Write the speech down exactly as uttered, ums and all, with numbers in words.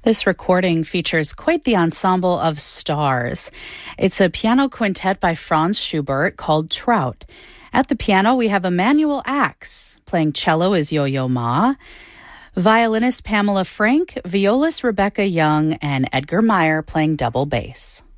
This recording features quite the ensemble of stars. It's a piano quintet by Franz Schubert called Trout. At the piano, we have Emmanuel Axe. Playing cello is Yo-Yo Ma. Violinist Pamela Frank, violist Rebecca Young, and Edgar Meyer playing double bass.